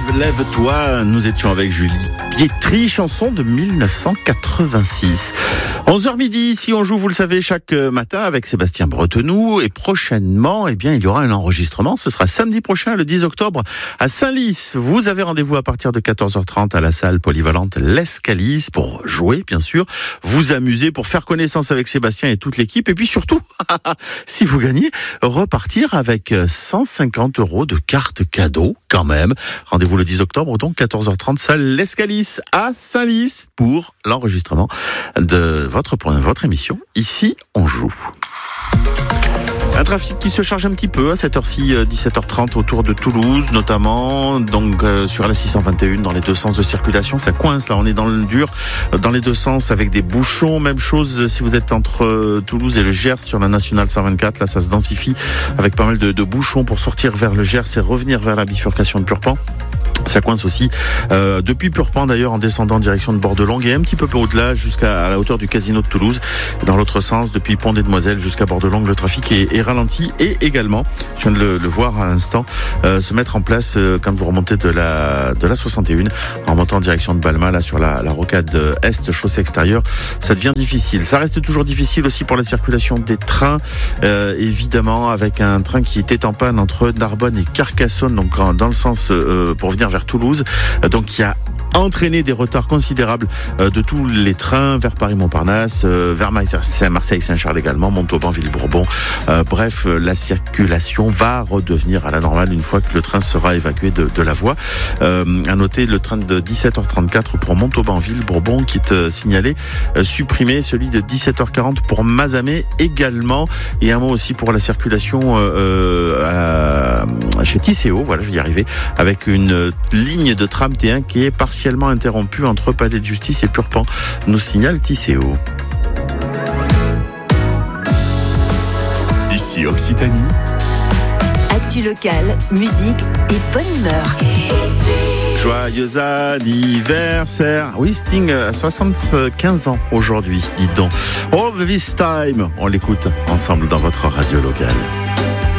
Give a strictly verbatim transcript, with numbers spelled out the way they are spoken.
lève-toi. Nous étions avec Julie Pietri, chanson de dix-neuf cent quatre-vingt-six. onze heures midi, ici on joue, vous le savez, chaque matin avec Sébastien Bretenoux. Et prochainement, eh bien, il y aura un enregistrement. Ce sera samedi prochain, le dix octobre, à Saint-Lys. Vous avez rendez-vous à partir de quatorze heures trente à la salle polyvalente l'Escalice pour jouer, bien sûr, vous amuser, pour faire connaissance avec Sébastien et toute l'équipe. Et puis surtout, si vous gagnez, repartir avec cent cinquante euros de cartes cadeaux, quand même. Rendez-vous le dix octobre, donc quatorze heures trente, salle l'Escalice à Saint-Lys pour l'enregistrement de votre, votre émission. Ici, on joue. Un trafic qui se charge un petit peu à cette heure-ci, dix-sept heures trente, autour de Toulouse, notamment donc euh, sur la six cent vingt et un, dans les deux sens de circulation. Ça coince, là, on est dans le dur, dans les deux sens, avec des bouchons. Même chose si vous êtes entre euh, Toulouse et le Gers, sur la nationale cent vingt-quatre. Là, ça se densifie, avec pas mal de, de bouchons pour sortir vers le Gers et revenir vers la bifurcation de Purpan. Ça coince aussi euh, depuis Purpan, d'ailleurs, en descendant en direction de Bordelongue et un petit peu plus au-delà, jusqu'à la hauteur du Casino de Toulouse. Dans l'autre sens, depuis Pont des Demoiselles jusqu'à Bordelongue, le trafic est, est ralenti. Et également, je viens de le, le voir à l'instant, euh, se mettre en place euh, quand vous remontez de la de la soixante et un, en montant en direction de Balma, là sur la, la rocade est, chaussée extérieure. Ça devient difficile. Ça reste toujours difficile aussi pour la circulation des trains, euh, évidemment, avec un train qui était en panne entre Narbonne et Carcassonne, donc en, dans le sens euh, pour venir vers Toulouse, donc il y a entraîné des retards considérables euh, de tous les trains vers Paris-Montparnasse, euh, vers Marseille-Saint-Charles également, Montauban, Villebourbon. Euh, bref, euh, la circulation va redevenir à la normale une fois que le train sera évacué de, de la voie. Euh, à noter le train de dix-sept heures trente-quatre pour Montauban, Villebourbon qui est euh, signalé, euh, supprimé, celui de dix-sept heures quarante pour Mazamet également. Et un mot aussi pour la circulation euh, à, chez Tisséo, voilà, je vais y arriver, avec une ligne de tram T un qui est partiellement interrompu entre Palais de Justice et Purpan, nous signale Tisséo. Ici Occitanie. Actu locale, musique et bonne humeur. Joyeux anniversaire. Oui, Sting a soixante-quinze ans aujourd'hui, dites donc. All this time, on l'écoute ensemble dans votre radio locale.